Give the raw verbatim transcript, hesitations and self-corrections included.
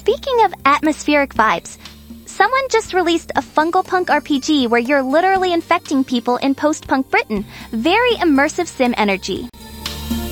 Speaking of atmospheric vibes, someone just released a Fungal Punk R P G where you're literally infecting people in post-punk Britain. Very immersive sim energy.